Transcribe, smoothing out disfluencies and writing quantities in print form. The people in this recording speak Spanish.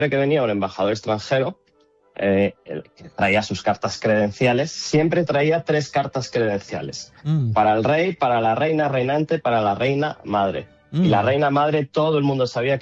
que venía un embajador extranjero, el que traía sus cartas credenciales, siempre traía 3 cartas credenciales. Para el rey, para la reina reinante, para la reina madre. Y la reina madre, todo el mundo sabía